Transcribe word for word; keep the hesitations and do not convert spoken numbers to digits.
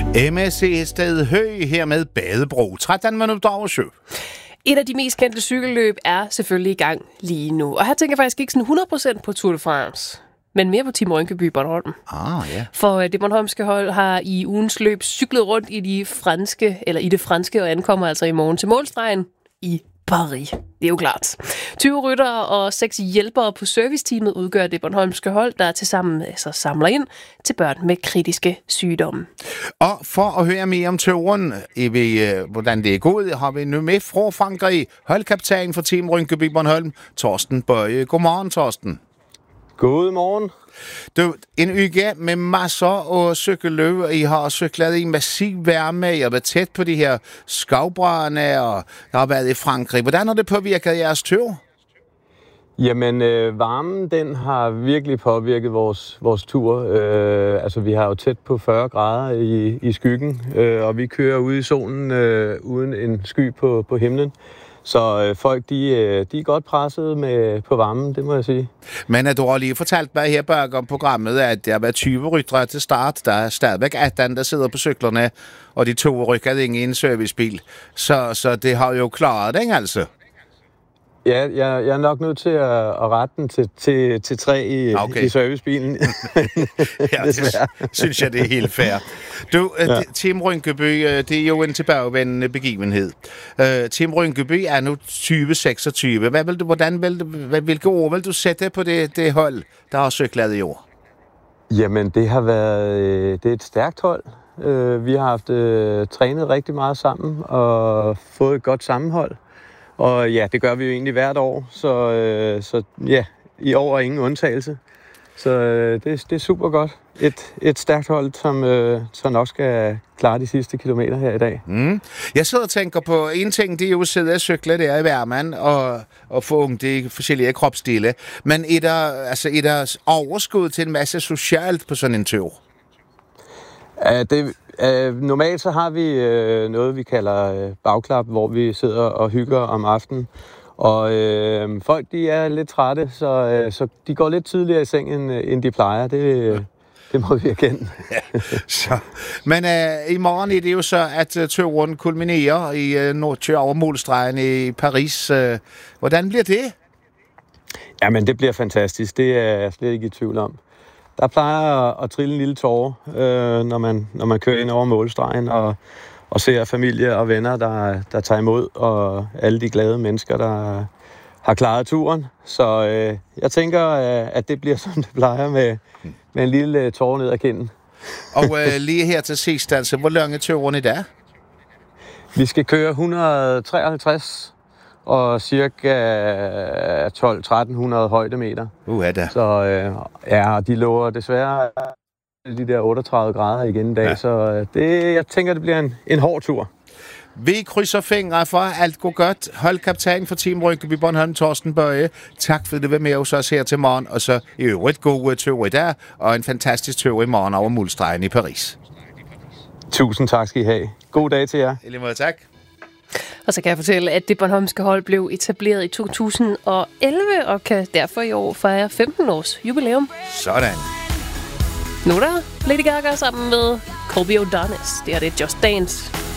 M S C Sted Hø her med Badebro. tretten minutter over syv. Et af de mest kendte cykelløb er selvfølgelig i gang lige nu. Og her tænker jeg faktisk ikke sådan hundrede procent på Tour de France, men mere på Team Rynkeby Bornholm. Ah, ja. For det bornholmske hold har i ugens løb cyklet rundt i de franske, eller i det franske, og ankommer altså i morgen til målstregen i Paris. Det er jo klart. tyve ryttere og seks hjælpere på serviceteamet udgør det bornholmske hold, der tilsammen altså samler ind til børn med kritiske sygdomme. Og for at høre mere om turen, hvordan det er gået, har vi nu med fra Frankrig holdkaptajn for Team Rynkeby Bornholm, Torsten Bøje. Godmorgen, Torsten. Godmorgen. Du, en uge med masser af cykelløb. I har cyklet i massiv varme. I har været tæt på de her skovbrænde, og jeg har været i Frankrig. Hvordan har det påvirket jeres tur? Jamen, øh, varmen, den har virkelig påvirket vores, vores tur. Øh, altså, vi har jo tæt på fyrre grader i, i skyggen, øh, og vi kører ude i solen øh, uden en sky på, på himlen. Så øh, folk, de, øh, de er godt presset med, på varmen, det må jeg sige. Men at du har lige fortalt mig her bag om programmet, at der var tyve ryttere til start. Der er stadigvæk atten, der sidder på cyklerne, og de to rykkede ind i en servicebil. Så, så det har jo klaret den, altså. Ja, jeg, jeg er nok nødt til at, at rette den til, til, til tre i, okay. i servicebilen. Ja, det synes jeg, det er helt fair. Du, ja. Team Rynkeby, det er jo en tilbagevendende begivenhed. Uh, Team Rynkeby er nu tyve seksogtyve. Hvad vil du, hvordan vil du, hvilke ord vil du sætte på det, det hold, der har cyklet i år? Jamen, det har været det er et stærkt hold. Uh, vi har haft uh, trænet rigtig meget sammen og fået et godt sammenhold. Og ja, det gør vi jo egentlig hvert år, så, øh, så ja, i år er ingen undtagelse. Så øh, det, det er super godt. Et, et stærkt hold, som øh, så nok skal klare de sidste kilometer her i dag. Mm. Jeg sidder og tænker på en ting, det er jo at sidde og cykle der i Værmand og, og få unge de forskellige kropsdele. Men er der, altså, er der overskud til en masse socialt på sådan en tur? Ja, det, øh, normalt så har vi øh, noget, vi kalder øh, bagklap, hvor vi sidder og hygger om aftenen. Og øh, folk, de er lidt trætte, så, øh, så de går lidt tidligere i seng, end, end de plejer. Det, øh, det må vi erkende. Ja, så. Men øh, i morgen er det jo så, at uh, turen kulminerer i uh, Nordtjør over målstregen i Paris. Uh, hvordan bliver det? Jamen, det bliver fantastisk. Det er jeg slet ikke i tvivl om. Der plejer at, at trille en lille tåre, øh, når, man, når man kører ind over målstregen og, og ser familie og venner, der, der tager imod, og alle de glade mennesker, der har klaret turen. Så øh, jeg tænker, at det bliver, som det plejer, med, med en lille tåre ned ad kinden. Og øh, lige her til sidst, altså, hvor lang er turen i dag? Vi skal køre et hundrede og treoghalvtreds og cirka tolv til tretten hundrede højdemeter. Uh, da. Så øh, ja, de lover desværre de der otteogtredive grader igen i dag, ja. Så det, jeg tænker, det bliver en, en hård tur. Vi krydser fingre for, alt går godt. Holdkaptajn for Team Rynkeby Bornholm, Torsten Bøje. Tak for, at du var med hos os her til morgen, og så i øvrigt god tur i dag, og en fantastisk tur i morgen over målstregen i Paris. Tusind tak skal I have. God dag til jer. I lige måde, tak. Og så kan jeg fortælle, at det bornholmske hold blev etableret i to tusind og elleve, og kan derfor i år fejre femten års jubilæum. Sådan. Nu er der Lady Gaga sammen med Colby O'Donis. Det er det Just Dance.